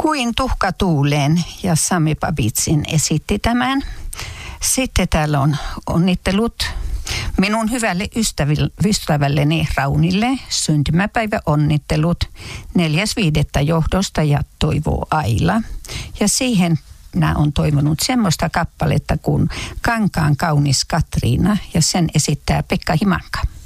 Kuin tuhka tuuleen ja Sami Babitsin esitti tämän. Sitten täällä on onnittelut minun hyvälle ystävälleni Raunille. Syntymäpäivä onnittelut 4.5. johdosta ja toivoo Aila. Ja siihen minä olen toivonut semmoista kappaletta kuin Kankaan kaunis Katriina ja sen esittää Pekka Himanka.